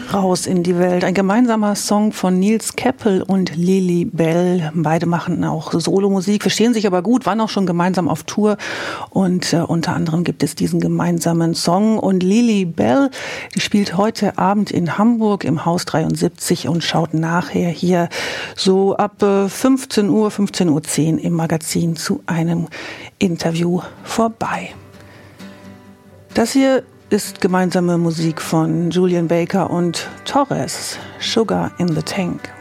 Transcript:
Raus in die Welt. Ein gemeinsamer Song von Nils Keppel und Lili Bell. Beide machen auch Solomusik, verstehen sich aber gut, waren auch schon gemeinsam auf Tour und unter anderem gibt es diesen gemeinsamen Song. Und Lili Bell, die spielt heute Abend in Hamburg im Haus 73 und schaut nachher hier so ab 15 Uhr, 15:10 Uhr im Magazin zu einem Interview vorbei. Das hier ist gemeinsame Musik von Julian Baker und Torres, Sugar in the Tank.